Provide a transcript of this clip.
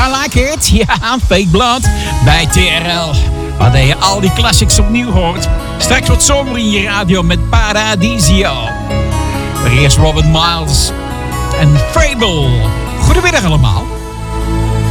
I Like It. Ja, Fake Blood bij TRL. Waar je al die classics opnieuw hoort. Straks wat zomer in je radio met Paradiso. Maar eerst Robert Miles en Fable. Goedemiddag allemaal.